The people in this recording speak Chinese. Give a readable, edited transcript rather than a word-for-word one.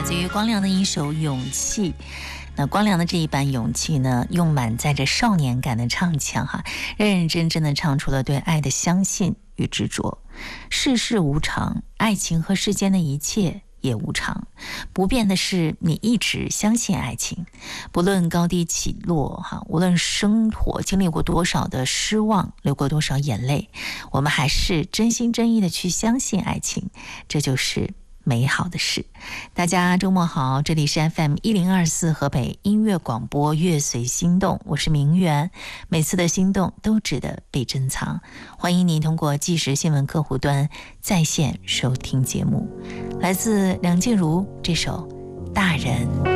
自于光良的一首《勇气》。那光良的这一版《勇气》呢，用满载着少年感的唱腔认认真真的唱出了对爱的相信与执着。世事无常，爱情和世间的一切也无常，不变的是你一直相信爱情。不论高低起落无论生活经历过多少的失望，流过多少眼泪，我们还是真心真意的去相信爱情，这就是美好的事。大家周末好，这里是 FM1024 河北音乐广播乐随心动，我是明媛。每次的心动都值得被珍藏，欢迎您通过即时新闻客户端在线收听节目。来自梁静茹这首《大人》。